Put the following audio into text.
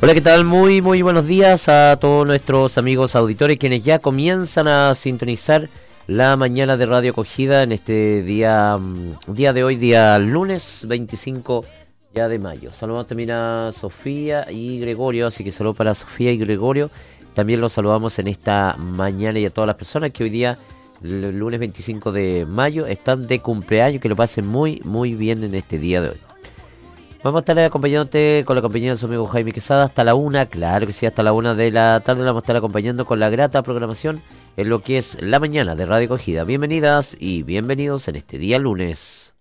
Hola, ¿qué tal? Muy buenos días a todos nuestros amigos auditores quienes ya comienzan a sintonizar la mañana de Radio Acogida en este día de hoy, día lunes 25 ya de mayo. Saludamos también a Sofía y Gregorio, así que saludos para Sofía y Gregorio. También los saludamos en esta mañana y a todas las personas que hoy día, el lunes 25 de mayo, están de cumpleaños, que lo pasen muy bien en este día de hoy. Vamos a estar acompañándote con la compañía de su amigo Jaime Quesada hasta la 1, claro que sí, hasta la 1 de la tarde la vamos a estar acompañando con la grata programación en lo que es la mañana de Radio Acogida. Bienvenidas y bienvenidos en este día lunes.